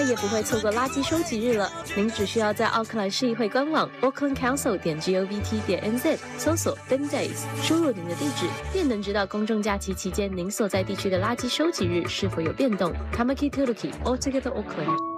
也不会错过垃圾收集日了。您只需要在奥克兰市议会官网 aucklandcouncil.govt.nz 搜索 Bin Days， 输入您的地址，便能知道公众假期期间您所在地区的垃圾收集日是否有变动。Tamaki Turuki Altogether Auckland。